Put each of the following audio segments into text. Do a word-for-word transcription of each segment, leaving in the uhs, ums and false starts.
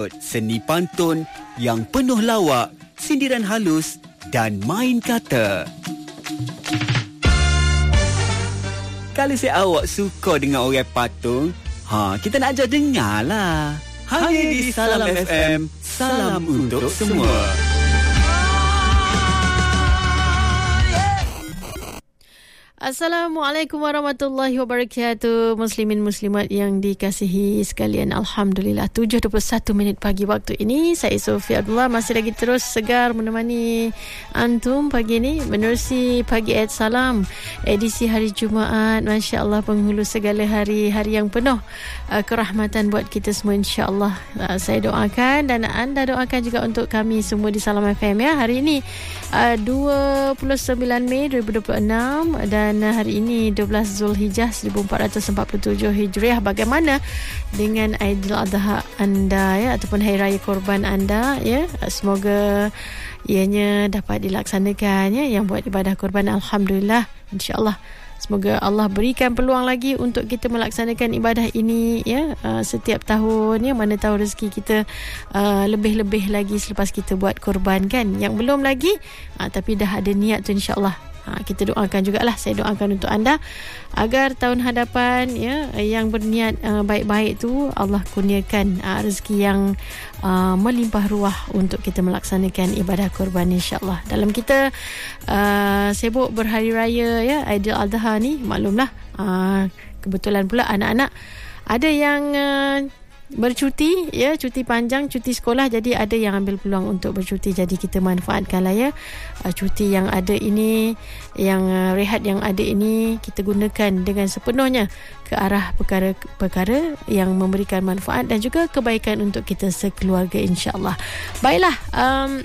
Seni pantun yang penuh lawak, sindiran halus dan main kata. Kalau saya awak suka dengan orang patung, ha, kita nak ajar dengar lah. Hanya di Salam F M, salam untuk semua. Assalamualaikum warahmatullahi wabarakatuh. Muslimin muslimat yang dikasihi sekalian, Alhamdulillah tujuh dua puluh satu minit pagi waktu ini. Saya Sofia Abdullah masih lagi terus segar menemani antum pagi ini menerusi Pagi Ed Salam edisi hari Jumaat. Masya Allah, penghulu segala hari, hari yang penuh uh, kerahmatan buat kita semua, insya-Allah. Uh, saya doakan dan anda doakan juga untuk kami semua di Salam F M ya. Hari ini uh, dua puluh sembilan Mei dua ribu dua puluh enam dan Dan hari ini dua belas Zulhijjah seribu empat ratus empat puluh tujuh Hijriah. Bagaimana dengan Aidil Adha anda ya, ataupun Hari Raya Korban anda ya? Semoga ianya dapat dilaksanakan ya, yang buat ibadah korban. Alhamdulillah, insya-Allah. Semoga Allah berikan peluang lagi untuk kita melaksanakan ibadah ini ya, uh, setiap tahun ya. Mana tahu rezeki kita uh, lebih-lebih lagi selepas kita buat korban kan. Yang belum lagi uh, tapi dah ada niat tu, insya-Allah. Ha, kita doakan jugalah, saya doakan untuk anda agar tahun hadapan ya, yang berniat uh, baik-baik tu Allah kurniakan uh, rezeki yang uh, melimpah ruah untuk kita melaksanakan ibadah korban, insya-Allah. Dalam kita uh, sibuk berhari raya ya, Aidil Adha ni, maklumlah uh, kebetulan pula anak-anak ada yang uh, bercuti ya, cuti panjang, cuti sekolah. Jadi ada yang ambil peluang untuk bercuti. Jadi kita manfaatkanlah ya, uh, cuti yang ada ini, yang uh, rehat yang ada ini, kita gunakan dengan sepenuhnya ke arah perkara-perkara yang memberikan manfaat dan juga kebaikan untuk kita sekeluarga, insya-Allah. Baiklah, um,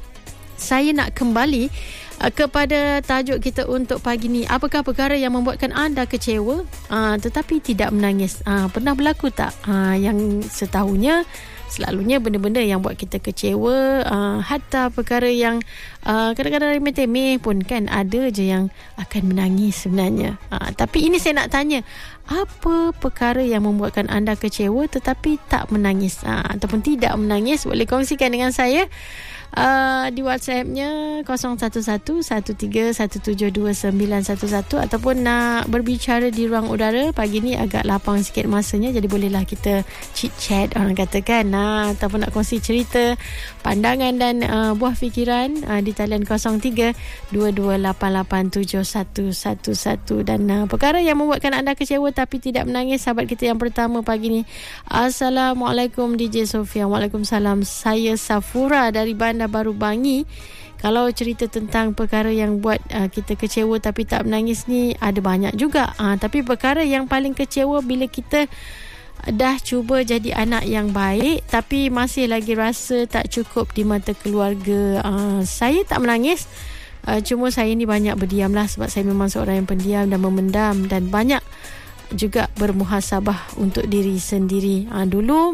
saya nak kembali uh, kepada tajuk kita untuk pagi ni. Apakah perkara yang membuatkan anda kecewa uh, tetapi tidak menangis? Uh, pernah berlaku tak? Uh, yang setahunya selalunya benda-benda yang buat kita kecewa, uh, hatta perkara yang uh, kadang-kadang remeh-temeh pun kan, ada je yang akan menangis sebenarnya. Uh, tapi ini saya nak tanya, apa perkara yang membuatkan anda kecewa tetapi tak menangis, uh, ataupun tidak menangis? Boleh kongsikan dengan saya Uh, di WhatsApp-nya kosong satu satu satu tiga satu tujuh dua sembilan satu satu, ataupun nak berbicara di ruang udara. Pagi ni agak lapang sikit masanya, jadi bolehlah kita chit-chat orang katakan, nah, ataupun nak kongsi cerita, pandangan dan uh, buah fikiran uh, di talian kosong tiga dua dua lapan lapan tujuh satu satu satu. Dan uh, perkara yang membuatkan anda kecewa tapi tidak menangis, sahabat kita yang pertama pagi ni. Assalamualaikum D J Sofia. Waalaikumsalam. Saya Safura dari Bandar Baru Bangi. Kalau cerita tentang perkara yang buat uh, kita kecewa tapi tak menangis ni, ada banyak juga. Uh, tapi perkara yang paling kecewa bila kita dah cuba jadi anak yang baik tapi masih lagi rasa tak cukup di mata keluarga. Uh, saya tak menangis. Uh, cuma saya ni banyak berdiam lah, sebab saya memang seorang yang pendiam dan memendam, dan banyak juga bermuhasabah untuk diri sendiri. Uh, dulu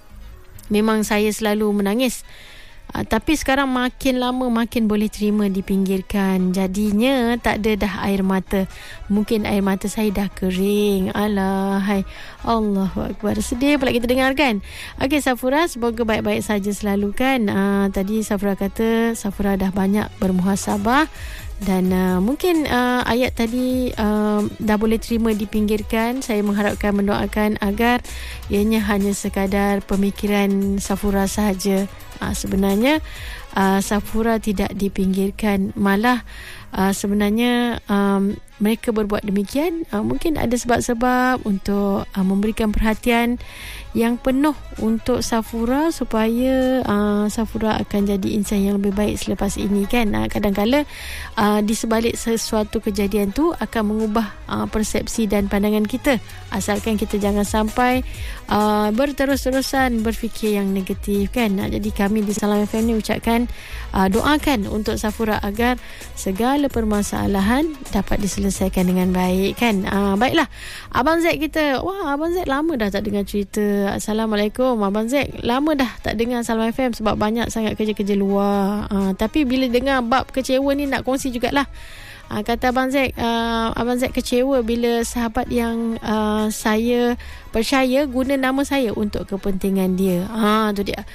memang saya selalu menangis. Uh, tapi sekarang makin lama makin boleh terima dipinggirkan. Jadinya tak ada dah air mata. Mungkin air mata saya dah kering. Alah, hai, Allahu Akbar. Sedih pula kita dengar kan. Okey Safura, semoga baik-baik saja selalu kan. Uh, tadi Safura kata Safura dah banyak bermuhasabah. Dan uh, mungkin uh, ayat tadi uh, dah boleh terima dipinggirkan. Saya mengharapkan, mendoakan agar ianya hanya sekadar pemikiran Safura sahaja. uh, Sebenarnya uh, Safura tidak dipinggirkan. Malah uh, sebenarnya um, mereka berbuat demikian uh, mungkin ada sebab-sebab untuk uh, memberikan perhatian yang penuh untuk Safura, supaya uh, Safura akan jadi insan yang lebih baik selepas ini kan. Uh, kadang-kala uh, di sebalik sesuatu kejadian tu akan mengubah uh, persepsi dan pandangan kita, asalkan kita jangan sampai uh, berterus-terusan berfikir yang negatif kan. Uh, jadi kami di Salam F M ni ucapkan, uh, doakan untuk Safura agar segala permasalahan dapat diselesaikan dengan baik kan. Uh, baiklah, Abang Zack kita, wah Abang Zack lama dah tak dengar cerita. Assalamualaikum Abang Zack, lama dah tak dengar Salam F M sebab banyak sangat kerja-kerja luar. uh, Tapi bila dengar bab kecewa ni, nak kongsi jugalah. uh, kata Abang Zack, uh, Abang Zack kecewa bila sahabat yang uh, saya percaya guna nama saya untuk kepentingan dia. Ha, tu dia.